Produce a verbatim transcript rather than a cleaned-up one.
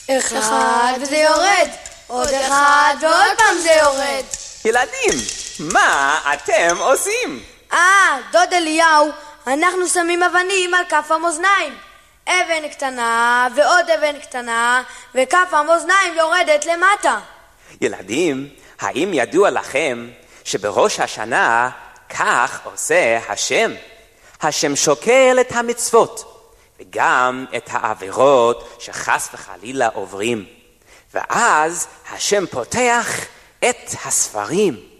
אחד וזה יורד, עוד אחד ועוד פעם זה יורד. ילדים, מה אתם עושים? אה, דוד אליהו, אנחנו שמים אבנים על כף המאזניים. אבן קטנה ועוד אבן קטנה, וכף המאזניים יורדת למטה. ילדים, האם ידוע לכם שבראש השנה כך עושה השם? השם שוקל את המצוות וגם את העבירות שחס וחלילה עוברים, ואז השם פותח את הספרים